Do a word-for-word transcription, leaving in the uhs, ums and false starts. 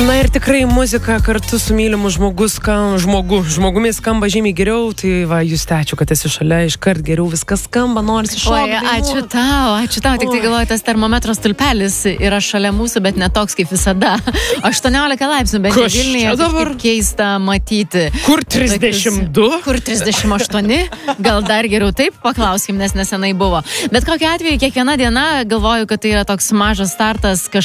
Na ir tikrai muzika kartu su mylimu žmogus, skam, žmogu, žmogumi skamba žymiai geriau, tai va, jūs ačiū, kad esi šalia, iškart geriau viskas skamba, nors iššokti. Ačiū tau, ačiū tau, tik tai galvoju, tas termometro stulpelis yra šalia mūsų, bet netoks kaip visada. aštuoniolika laipsnių, bet Vilniuje dabar keista matyti. Kur trisdešimt du? Kur trisdešimt aštuoni? Gal dar geriau taip, paklauskim, nes nesenai buvo. Bet kokiu atveju, kiekviena diena galvoju, kad tai yra toks mažas startas,